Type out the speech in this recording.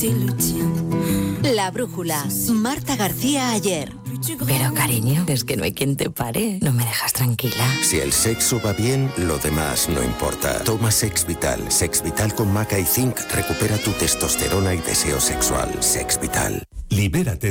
La brújula. Marta García Ayer. Pero cariño, es que no hay quien te pare. No me dejas tranquila. Si el sexo va bien, lo demás no importa. Toma Sex Vital. Sex Vital con maca y zinc recupera tu testosterona y deseo sexual. Sex Vital. Libérate